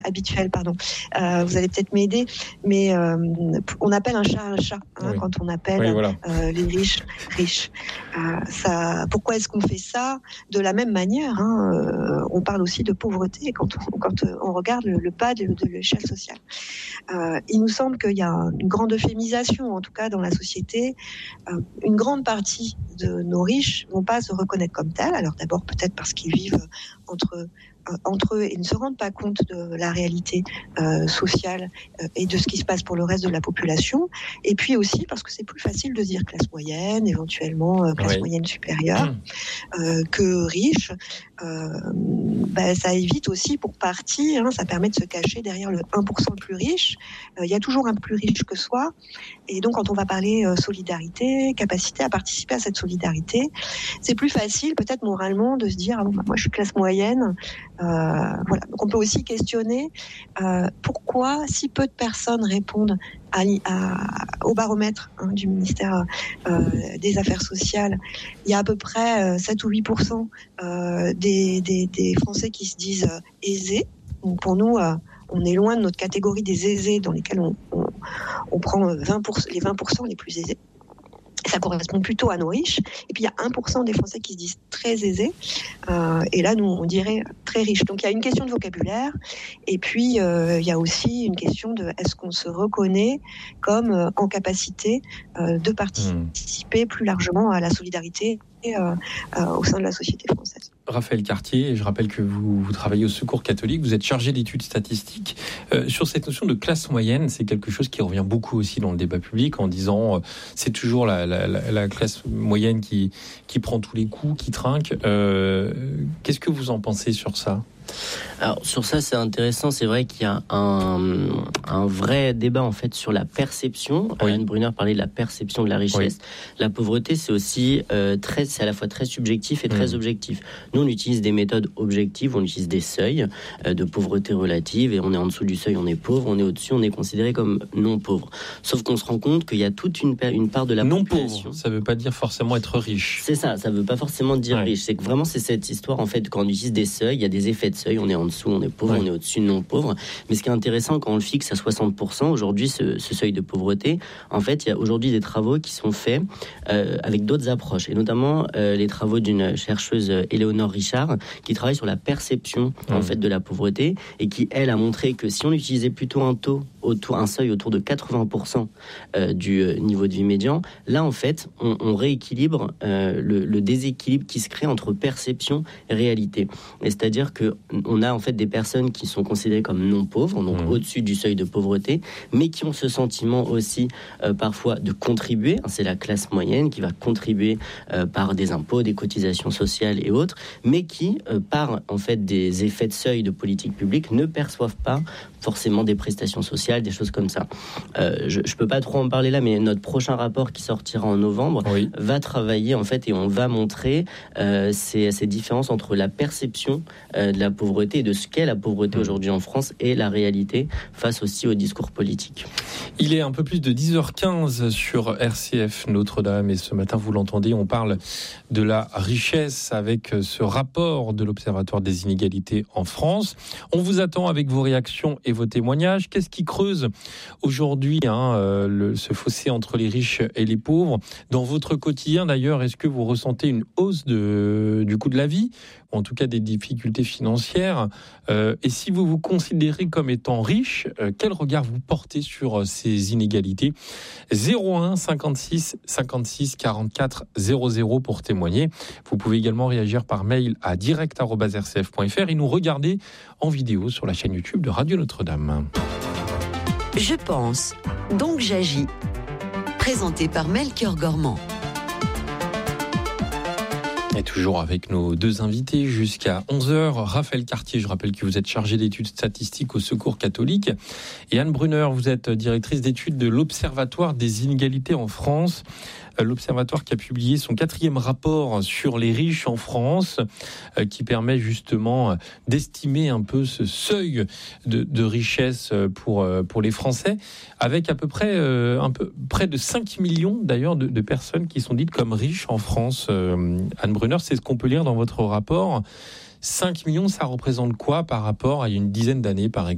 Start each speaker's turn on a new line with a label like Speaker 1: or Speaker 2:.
Speaker 1: habituel, pardon. Vous allez peut-être m'aider, mais on appelle un chat quand on appelle les riches. Pourquoi est-ce qu'on fait ça ? De la même manière, on parle aussi de pauvreté quand on regarde le bas de l'échelle sociale. Il nous semble qu'il y a une grande euphémisation, en tout cas dans la société. Une grande partie de nos riches ne vont pas se reconnaître comme tels. Alors d'abord peut-être parce qu'ils vivent entre eux et ne se rendent pas compte de la réalité sociale et de ce qui se passe pour le reste de la population. Et puis aussi parce que c'est plus facile de dire classe moyenne, éventuellement classe moyenne supérieure, que riche. Ça évite aussi pour partie, ça permet de se cacher derrière le 1% le plus riche. Il y a toujours un plus riche que soi. Et donc quand on va parler solidarité, capacité à participer à cette solidarité, c'est plus facile peut-être moralement de se dire moi je suis classe moyenne. Donc on peut aussi questionner pourquoi si peu de personnes répondent au baromètre du ministère des Affaires sociales. Il y a à peu près 7 ou 8% des Français qui se disent aisés. Donc pour nous, on est loin de notre catégorie des aisés dans lesquels on prend les 20% les plus aisés. Ça correspond plutôt à nos riches. Et puis, il y a 1% des Français qui se disent très aisés. Et là, nous, on dirait très riches. Donc, il y a une question de vocabulaire. Et puis, il y a aussi une question de est-ce qu'on se reconnaît comme en capacité de participer plus largement à la solidarité au sein de la société française.
Speaker 2: Raphaël Cartier, je rappelle que vous travaillez au Secours catholique, vous êtes chargé d'études statistiques. Sur cette notion de classe moyenne, c'est quelque chose qui revient beaucoup aussi dans le débat public en disant c'est toujours la classe moyenne qui prend tous les coups, qui trinque. Qu'est-ce que vous en pensez sur ça ?
Speaker 3: Alors sur ça c'est intéressant, c'est vrai qu'il y a un vrai débat en fait sur la perception. Anne Brunner parlait de la perception de la richesse. La pauvreté c'est aussi c'est à la fois très subjectif et très objectif. Nous on utilise des méthodes objectives, on utilise des seuils de pauvreté relative et on est en dessous du seuil on est pauvre, on est au-dessus on est considéré comme non pauvre. Sauf qu'on se rend compte qu'il y a toute une part de la
Speaker 2: non
Speaker 3: population.
Speaker 2: Pauvre, ça veut pas dire forcément être riche.
Speaker 3: C'est ça veut pas forcément dire riche. C'est que vraiment c'est cette histoire en fait quand on utilise des seuils, il y a des effets de seuil, on est en dessous, on est pauvre, on est au-dessus, non pauvre. Mais ce qui est intéressant quand on le fixe à 60%, aujourd'hui, ce seuil de pauvreté, en fait, il y a aujourd'hui des travaux qui sont faits avec d'autres approches, et notamment les travaux d'une chercheuse, Éléonore Richard, qui travaille sur la perception en fait de la pauvreté, et qui, elle, a montré que si on utilisait plutôt un seuil autour de 80% du niveau de vie médian, là, en fait, on rééquilibre le déséquilibre qui se crée entre perception et réalité. Et c'est-à-dire qu'on a en fait des personnes qui sont considérées comme non pauvres, donc au-dessus du seuil de pauvreté, mais qui ont ce sentiment aussi parfois de contribuer. C'est la classe moyenne qui va contribuer par des impôts, des cotisations sociales et autres, mais qui, par en fait des effets de seuil de politique publique, ne perçoivent pas forcément des prestations sociales, des choses comme ça. Je peux pas trop en parler là, mais notre prochain rapport qui sortira en novembre va travailler en fait et on va montrer ces différences entre la perception de la pauvreté et de ce qu'est la pauvreté aujourd'hui en France et la réalité face aussi au discours politique.
Speaker 2: Il est un peu plus de 10h15 sur RCF Notre-Dame et ce matin, vous l'entendez, on parle de la richesse avec ce rapport de l'Observatoire des inégalités en France. On vous attend avec vos réactions et vos témoignages. Qu'est-ce qui creuse aujourd'hui ce fossé entre les riches et les pauvres ? Dans votre quotidien d'ailleurs, est-ce que vous ressentez une hausse du coût de la vie ? Ou en tout cas des difficultés financières. Et si vous vous considérez comme étant riche, quel regard vous portez sur ces inégalités ? 01 56 56 44 00 pour témoigner. Vous pouvez également réagir par mail à direct@rcf.fr et nous regarder en vidéo sur la chaîne YouTube de Radio Notre-Dame.
Speaker 4: Je pense, donc j'agis. Présenté par Melchior Gormand.
Speaker 2: Et toujours avec nos deux invités jusqu'à 11h. Raphaël Cartier, je rappelle que vous êtes chargé d'études statistiques au Secours catholique. Et Anne Brunner, vous êtes directrice d'études de l'Observatoire des inégalités en France. L'Observatoire qui a publié son 4e rapport sur les riches en France, qui permet justement d'estimer un peu ce seuil de richesse pour les Français, avec à peu près près de 5 millions d'ailleurs de personnes qui sont dites comme riches en France. Anne Brunner, c'est ce qu'on peut lire dans votre rapport. 5 millions, ça représente quoi par rapport à une dizaine d'années, par exemple ?